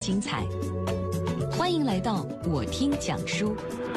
精彩。欢迎来到我听讲书。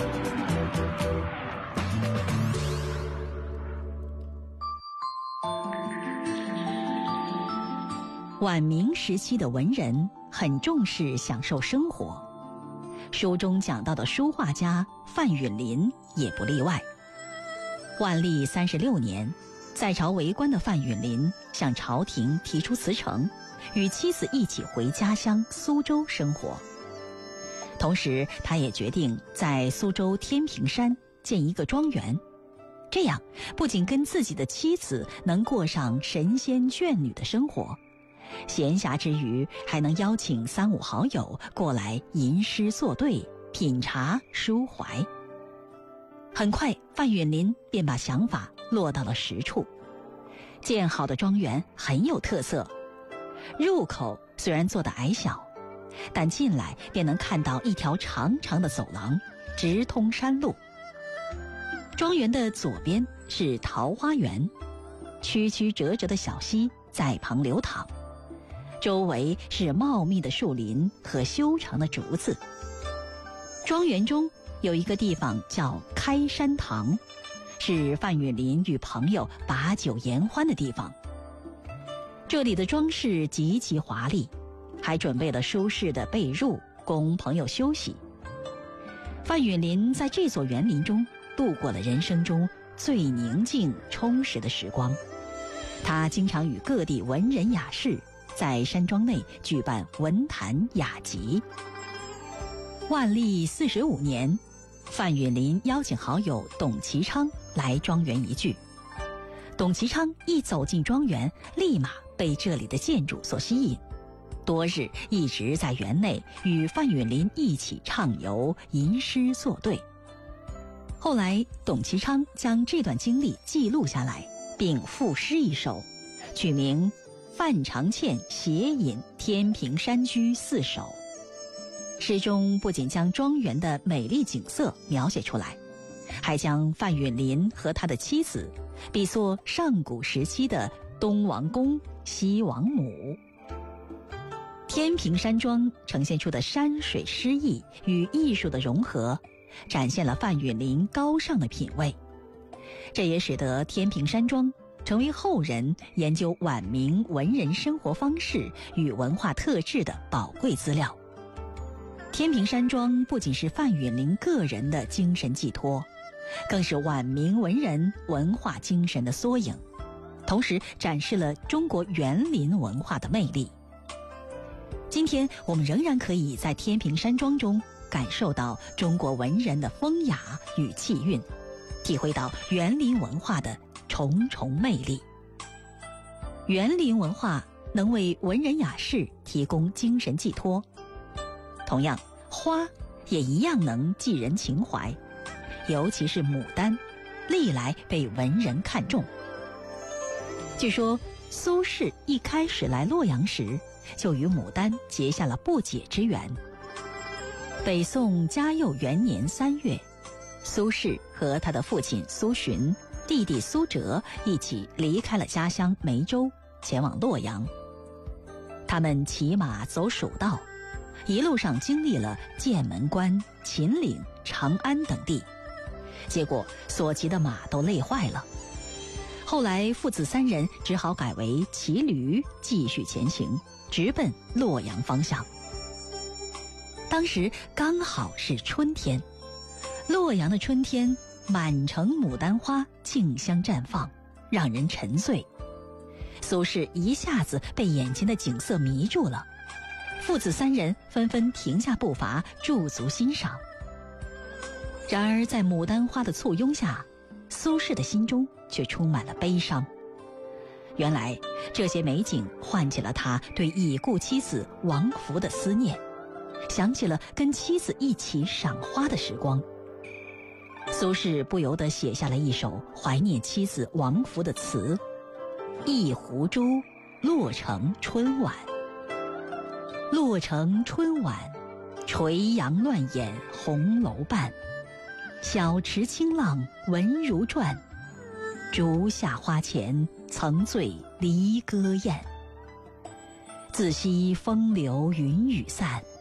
晚明时期的文人很重视享受生活，书中讲到的书画家范允临也不例外。万历36年，在朝为官的范允临向朝廷提出辞呈，与妻子一起回家乡苏州生活。同时，他也决定在苏州天平山建一个庄园，这样不仅跟自己的妻子能过上神仙眷侣的生活，闲暇之余还能邀请3、5好友过来吟诗作对，品茶抒怀。很快，范允临便把想法落到了实处。建好的庄园很有特色，入口虽然做得矮小，但进来便能看到一条长长的走廊，直通山路。庄园的左边是桃花源，曲曲折折的小溪在旁流淌，周围是茂密的树林和修长的竹子。庄园中有一个地方叫开山堂，是范允临与朋友把酒言欢的地方。这里的装饰极其华丽，还准备了舒适的被褥供朋友休息。范允临在这座园林中度过了人生中最宁静充实的时光。他经常与各地文人雅士在山庄内举办文坛雅集。万历45年，范允临邀请好友董其昌来庄园一聚。董其昌一走进庄园，立马被这里的建筑所吸引，多日一直在园内与范允临一起畅游，吟诗作对。后来，董其昌将这段经历记录下来，并赋诗一首，取名《范长倩写引天平山居4首》。诗中不仅将庄园的美丽景色描写出来，还将范允临和他的妻子比作上古时期的东王公、西王母。天平山庄呈现出的山水诗意与艺术的融合，展现了范允临高尚的品味。这也使得天平山庄成为后人研究晚明文人生活方式与文化特质的宝贵资料。天平山庄不仅是范允临个人的精神寄托，更是晚明文人文化精神的缩影，同时展示了中国园林文化的魅力。今天我们仍然可以在天平山庄中感受到中国文人的风雅与气韵，体会到园林文化的重重魅力。园林文化能为文人雅士提供精神寄托，同样，花也一样能寄人情怀，尤其是牡丹，历来被文人看重。据说，苏轼一开始来洛阳时，就与牡丹结下了不解之缘。北宋嘉佑元年3月，苏轼和他的父亲苏洵、弟弟苏辙一起离开了家乡梅州，前往洛阳。他们骑马走蜀道，一路上经历了剑门关、秦岭、长安等地，结果所骑的马都累坏了。后来父子3人只好改为骑驴继续前行，直奔洛阳方向。当时刚好是春天，洛阳的春天满城牡丹花竞相绽放，让人沉醉。苏轼一下子被眼前的景色迷住了，父子3人纷纷停下步伐，驻足欣赏。然而在牡丹花的簇拥下，苏轼的心中却充满了悲伤。原来这些美景唤起了他对已故妻子王弗的思念，想起了跟妻子一起赏花的时光。苏轼不由得写下了一首怀念妻子王弗的词：一壶珠，洛城春晚。洛城春晚，垂杨乱眼红楼半。小池清浪闻如转，竹下花前曾醉离歌宴。自惜风流云雨散，